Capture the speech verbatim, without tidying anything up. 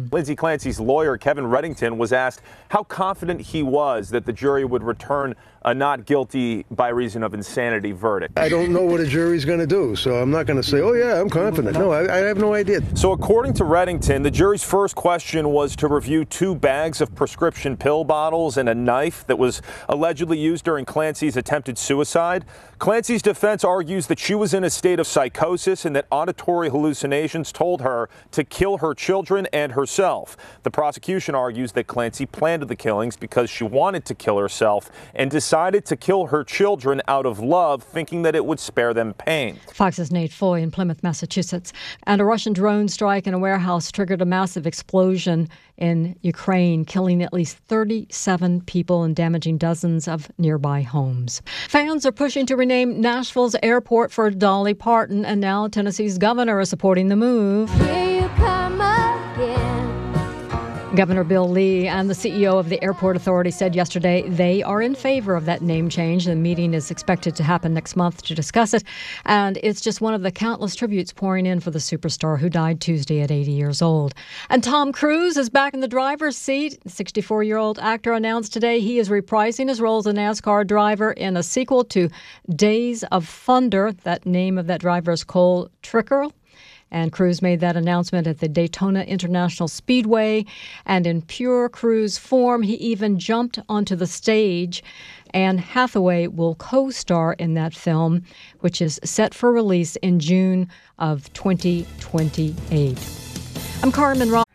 Lindsay Clancy's lawyer, Kevin Reddington, was asked how confident he was that the jury would return a not guilty by reason of insanity verdict. I don't know what a jury's going to do, so I'm not going to say, oh, yeah, I'm confident. No, I, I have no idea. So according to Reddington, the jury's first question was to review two bags of prescription pill bottles and a knife that was allegedly used during Clancy's attempted suicide. Clancy's defense argues that she was in a state of psychosis and that auditory hallucinations told her to kill her children and herself. The prosecution argues that Clancy planned the killings because she wanted to kill herself and decided to kill her children out of love, thinking that it would spare them pain. Fox's Nate Foy in Plymouth, Massachusetts. And a Russian drone strike in a warehouse triggered a massive explosion in Ukraine, killing at least thirty-seven people and damaging dozens of nearby homes. Fans are pushing to rename Nashville's airport for Dolly Parton, and now Tennessee's governor is supporting the move. Here you come again. Governor Bill Lee and the C E O of the Airport Authority said yesterday they are in favor of that name change. The meeting is expected to happen next month to discuss it. And it's just one of the countless tributes pouring in for the superstar who died Tuesday at eighty years old. And Tom Cruise is back in the driver's seat. The sixty-four-year-old actor announced today he is reprising his role as a NASCAR driver in a sequel to Days of Thunder. That name of that driver is Cole Trickle. And Cruise made that announcement at the Daytona International Speedway. And in pure Cruise form, he even jumped onto the stage. Anne Hathaway will co-star in that film, which is set for release in June of twenty twenty-eight. I'm Carmen Ross.